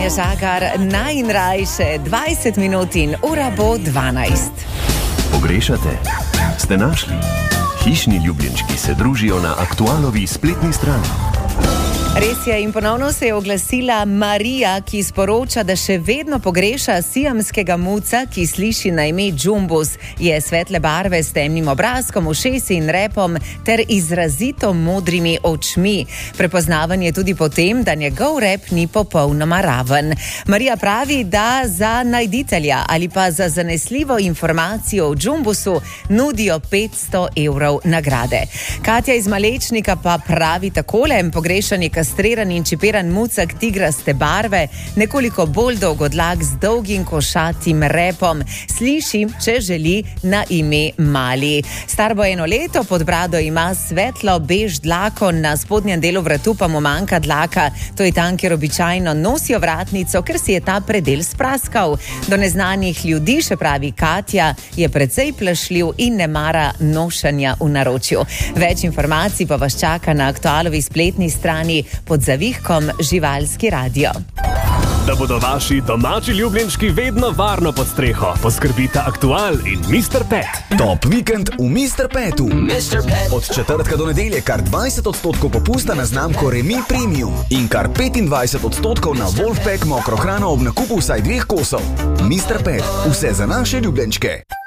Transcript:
Tanja Žagar, najrajše 20 minut in ura bo 12. Pogrešate? Ste našli? Hišni ljubljenčki se družijo na Aktualovi spletni strani. Res je, in ponovno se je oglasila Marija, ki sporoča, da še vedno pogreša siamskega muca, ki sliši na ime Džumbus. Je svetle barve s temnim obrazkom, ušesi in repom ter izrazito modrimi očmi. Prepoznaven je tudi po tem, da njegov rep ni popolnoma raven. Marija pravi, da za najditelja ali pa za zanesljivo informacijo o Džumbusu nudijo 500 evrov nagrade. Katja iz Malečnika pa pravi takole: pogrešani kastriran in čiperan mucak tigraste barve, nekoliko bolj dolgodlak z dolgim košatim repom. Sliši, če želi, na ime Mali. Star bo 1 leto, pod brado ima svetlo bež dlako, na spodnjem delu vratu pa mu manjka dlaka. To je tam, kjer običajno nosijo vratnico, ker si je ta predel spraskal. Do neznanih ljudi, še pravi Katja, je precej plašljiv in ne mara nošanja v naročju. Več informacij pa vas čaka na Aktualovi spletni strani pod zavihkom Živalski radio. Da bodo vaši domači ljubljenčki vedno varno pod streho, poskrbita Aktual in Mr. Pet. Top vikend v Mr. Petu. Od četrtka do nedelje kar 20% popusta na znamko Remi Premium in kar 25% na Wolfpack mokro hrano ob nakupu vsaj 2 kosov. Mr. Pet, vse za naše ljubljenčke.